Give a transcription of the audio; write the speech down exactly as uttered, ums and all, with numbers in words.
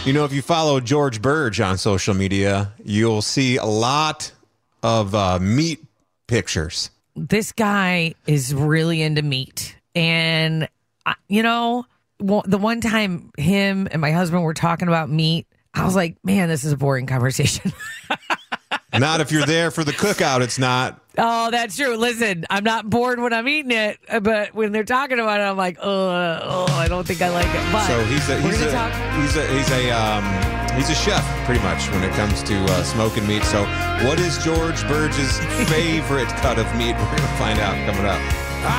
You know, if you follow George Burge on social media, you'll see a lot of uh, meat pictures. This guy is really into meat. And, I, you know, the one time him and my husband were talking about meat, I was like, man, this is a boring conversation. Not if you're there for the cookout, it's not. Oh, that's true. Listen, I'm not bored when I'm eating it, but when they're talking about it, I'm like, oh, oh I don't think I like it. But so he's a he's a, talk- he's a he's a um, he's a chef pretty much when it comes to uh, smoking meat. So what is George Burge's favorite cut of meat? We're gonna find out coming up.